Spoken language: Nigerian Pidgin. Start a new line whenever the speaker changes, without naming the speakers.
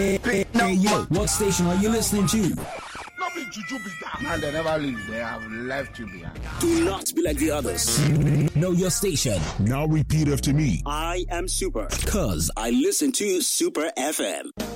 Hey yo, what station are you listening to?
Not be juju be that. And they never leave. They have left you behind.
Do not be like the others. Know your station.
Now repeat after me.
I am Super. Cause I listen to Super FM.